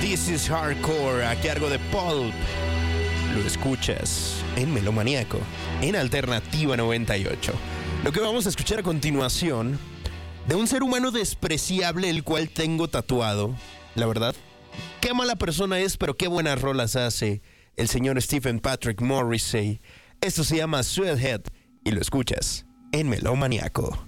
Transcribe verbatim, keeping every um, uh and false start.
This is Hardcore a cargo de Pulp. Lo escuchas en Melomaniaco, en Alternativa noventa y ocho. Lo que vamos a escuchar a continuación, de un ser humano despreciable el cual tengo tatuado, la verdad. Qué mala persona es, pero qué buenas rolas hace el señor Stephen Patrick Morrissey. Esto se llama Sweathead y lo escuchas en Melomaniaco.